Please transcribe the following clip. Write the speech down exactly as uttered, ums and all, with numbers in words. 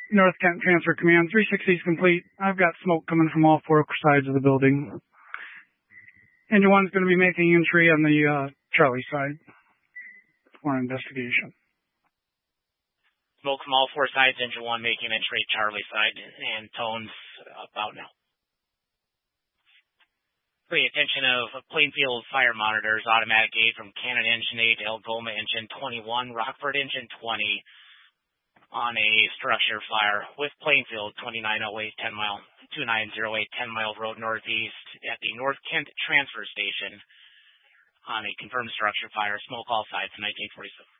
North Kent Transfer Command, three sixty is complete. I've got smoke coming from all four sides of the building. Engine one's going to be making entry on the uh, Charlie side for investigation. Smoke from all four sides, engine one making entry Charlie side, and tones about now. Pay attention of Plainfield fire monitors, automatic aid from Cannon Engine eight, Algoma Engine twenty-one, Rockford Engine twenty on a structure fire with Plainfield twenty-nine oh eight, ten mile, two nine oh eight, ten mile road northeast at the North Kent Transfer Station on a confirmed structure fire, smoke all sides, nineteen forty-seven.